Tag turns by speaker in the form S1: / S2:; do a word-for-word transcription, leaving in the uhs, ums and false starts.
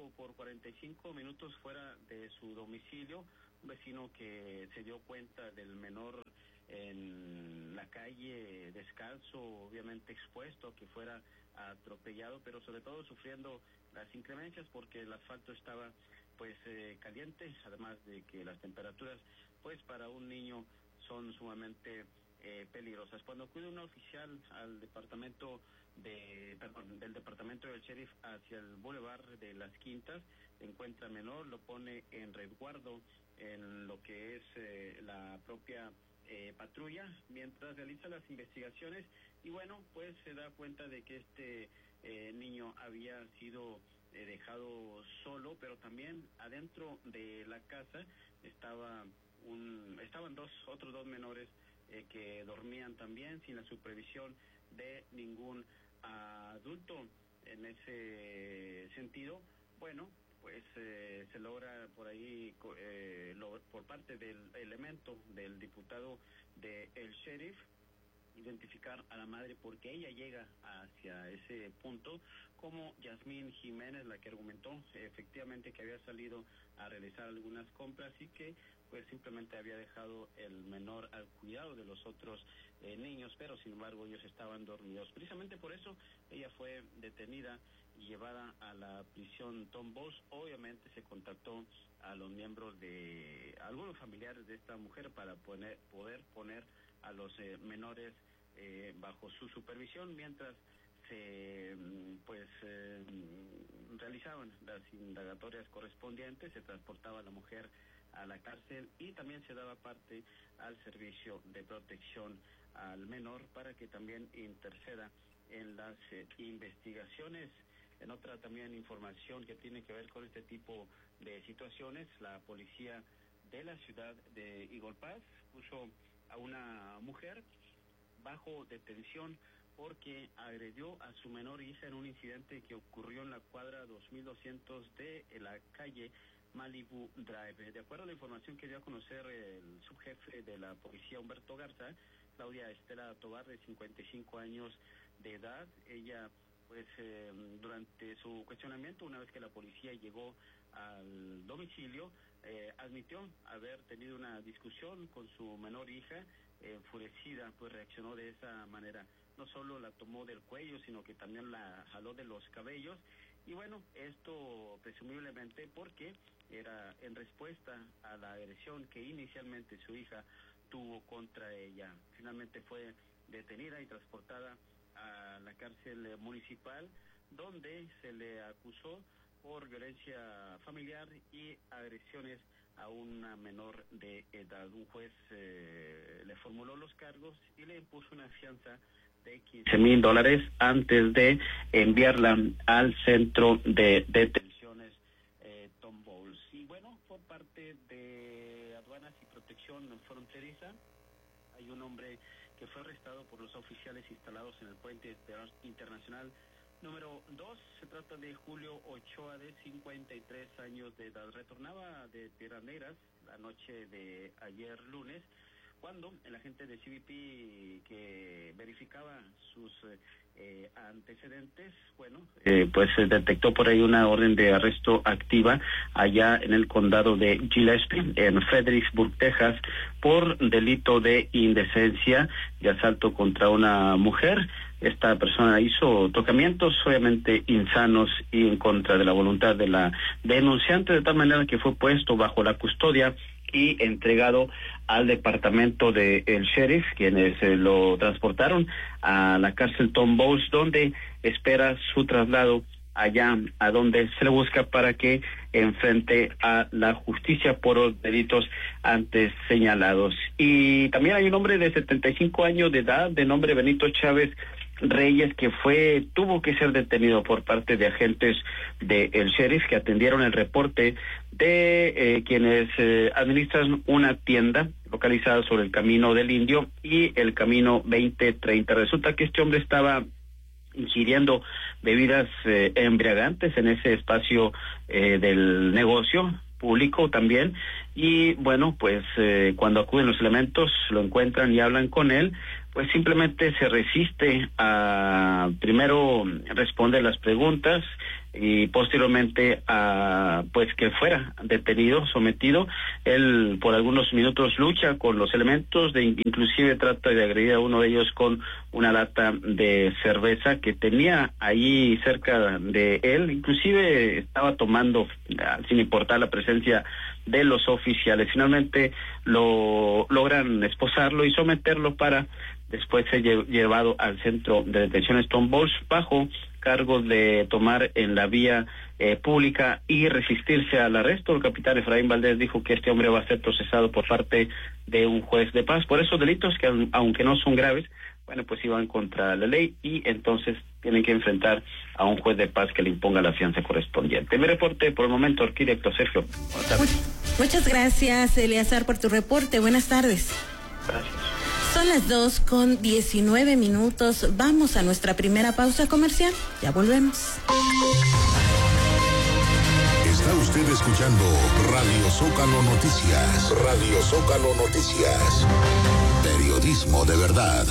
S1: estuvo por cuarenta y cinco minutos fuera de su domicilio. Un vecino que se dio cuenta del menor en la calle descalzo, obviamente expuesto a que fuera atropellado, pero sobre todo sufriendo las inclemencias porque el asfalto estaba pues eh, caliente, además de que las temperaturas pues para un niño son sumamente eh, peligrosas. Cuando acude un oficial al departamento de perdón, del departamento del sheriff hacia el bulevar de Las Quintas, encuentra menor, lo pone en resguardo en lo que es eh, la propia eh, patrulla, mientras realiza las investigaciones y bueno, pues se da cuenta de que este eh, niño había sido eh, dejado solo, pero también adentro de la casa estaba un estaban dos otros dos menores eh, que dormían también sin la supervisión de ningún adulto. En ese sentido, bueno, pues eh, se logra por ahí eh, lo, por parte del elemento del diputado del sheriff identificar a la madre porque ella llega hacia ese punto como Yasmín Jiménez, la que argumentó efectivamente que había salido a realizar algunas compras y que pues simplemente había dejado el menor al cuidado de los otros eh, niños, pero sin embargo ellos estaban dormidos. Precisamente por eso ella fue detenida y llevada a la prisión Tom Bowles. Obviamente se contactó a los miembros de a algunos familiares de esta mujer para poner, poder poner a los eh, menores eh, bajo su supervisión mientras se pues eh, realizaban las indagatorias correspondientes, se transportaba a la mujer a la cárcel y también se daba parte al servicio de protección al menor para que también interceda en las eh, investigaciones. En otra también información que tiene que ver con este tipo de situaciones, la policía de la ciudad de Eagle Pass puso a una mujer bajo detención porque agredió a su menor hija en un incidente que ocurrió en la cuadra dos mil doscientos de la calle Malibu Drive. De acuerdo a la información que dio a conocer el subjefe de la policía, Humberto Garza, Claudia Estela Tobar, de cincuenta y cinco años de edad, ella pues eh, durante su cuestionamiento, una vez que la policía llegó al domicilio, eh, admitió haber tenido una discusión con su menor hija, eh, enfurecida, pues reaccionó de esa manera. No solo la tomó del cuello, sino que también la jaló de los cabellos. Y bueno, esto presumiblemente porque era en respuesta a la agresión que inicialmente su hija tuvo contra ella. Finalmente fue detenida y transportada a la cárcel municipal, donde se le acusó por violencia familiar y agresiones a una menor de edad. Un juez eh, le formuló los cargos y le impuso una fianza de quince mil dólares antes de enviarla al centro de detenciones eh, Tom Bowles. Y bueno, por parte de Aduanas y Protección Fronteriza, hay un hombre que fue arrestado por los oficiales instalados en el puente internacional número dos. Se trata de Julio Ochoa, de cincuenta y tres años de edad. Retornaba de Piedras Negras la noche de ayer lunes, cuando el agente de C B P que verificaba sus eh, antecedentes, bueno, eh, pues se detectó por ahí una orden de arresto activa allá en el condado de Gillespie, en Fredericksburg, Texas, por delito de indecencia y asalto contra una mujer. Esta persona hizo tocamientos obviamente insanos y en contra de la voluntad de la denunciante, de tal manera que fue puesto bajo la custodia y entregado al departamento del sheriff, quienes eh, lo transportaron a la cárcel Tom Bowles, donde espera su traslado allá a donde se le busca para que enfrente a la justicia por los delitos antes señalados. Y también hay un hombre de setenta y cinco años de edad, de nombre Benito Chávez Reyes, que fue tuvo que ser detenido por parte de agentes del sheriff que atendieron el reporte de eh, quienes eh, administran una tienda localizada sobre el Camino del Indio y el Camino veinte treinta. Resulta que este hombre estaba ingiriendo bebidas eh, embriagantes en ese espacio eh, del negocio público también, y bueno, pues eh, cuando acuden los elementos, lo encuentran y hablan con él, pues simplemente se resiste a primero responder las preguntas, y posteriormente a pues que fuera detenido, sometido. Él por algunos minutos lucha con los elementos, de inclusive trata de agredir a uno de ellos con una lata de cerveza que tenía ahí cerca de él, inclusive estaba tomando sin importar la presencia de los oficiales. Finalmente lo logran esposarlo y someterlo para después ser llevado al centro de detención Stone Balls bajo cargos de tomar en la vía eh, pública y resistirse al arresto. El capitán Efraín Valdés dijo que este hombre va a ser procesado por parte de un juez de paz por esos delitos que, aunque no son graves, bueno, pues iban contra la ley y entonces tienen que enfrentar a un juez de paz que le imponga la fianza correspondiente. Mi reporte por el momento, arquitecto Sergio. Buenas tardes.
S2: Muchas gracias, Eleazar, por tu reporte. Buenas tardes.
S1: Gracias.
S2: Son las dos con diecinueve minutos. Vamos a nuestra primera pausa comercial. Ya volvemos.
S3: Está usted escuchando Radio Zócalo Noticias. Radio Zócalo Noticias. Periodismo de verdad.